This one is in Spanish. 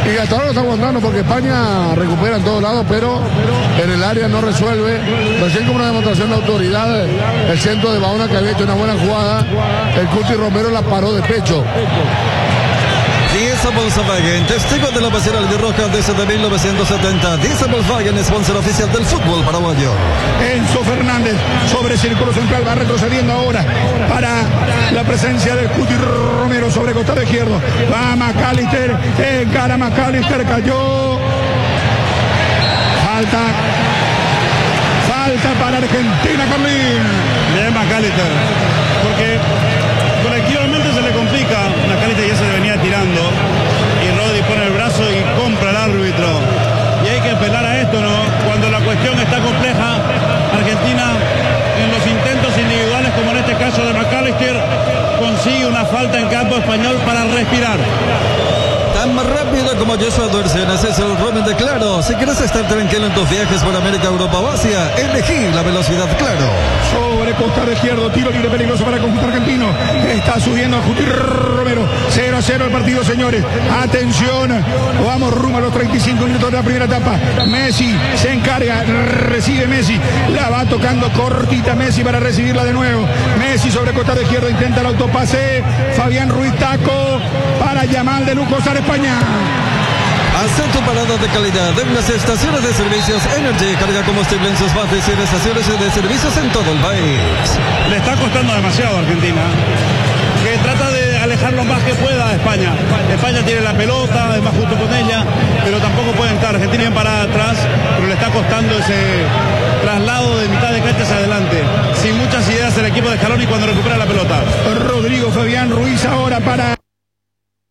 Y hasta ahora lo está aguantando porque España recupera en todos lados, pero en el área no resuelve. Recién como una demostración de autoridad, el centro de Bauna, que había hecho una buena jugada, el Cuti Romero la paró de pecho. Diesel Volkswagen, testigo de la pasión albirroja desde 1970. Diesel Volkswagen, sponsor oficial del fútbol paraguayo. Enzo Fernández sobre círculo central, va retrocediendo ahora para la presencia del Cuti Romero sobre costado izquierdo. Va McAllister, encara McAllister, cayó. Falta para Argentina, Carlín. Bien McAllister, porque colectivamente se le complica. McAllister ya se le venía tirando y Rodri pone el brazo y compra el árbitro. Y hay que apelar a esto, ¿no? Cuando la cuestión está compleja, Argentina en los intentos individuales, como en este caso de McAllister, consigue una falta en campo español para respirar. Tan más rápido como Joshua Duercenas es el Roaming de Claro. Si quieres estar tranquilo en tus viajes por América, Europa o Asia, elegí la velocidad Claro. Sobre costado izquierdo, tiro libre peligroso para el conjunto argentino. Está subiendo a Cuti Romero. 0-0 el partido, señores. Atención, vamos rumbo a los 35 minutos de la primera etapa. Messi se encarga, recibe Messi. La va tocando cortita Messi para recibirla de nuevo. Messi sobre costado izquierdo, intenta el autopase. Fabián Ruiz, taco para Yamal de Luco, Sar España. Haz tu parada de calidad en las estaciones de servicios Energy. Carga combustible en sus bates y en estaciones de servicios en todo el país. Le está costando demasiado a Argentina, que trata de alejar lo más que pueda a España. España tiene la pelota, es más justo con ella, pero tampoco puede entrar. Argentina bien parada atrás, pero le está costando ese traslado de mitad de cancha hacia adelante. Sin muchas ideas el equipo de Scaloni cuando recupera la pelota. Rodrigo Fabián Ruiz ahora para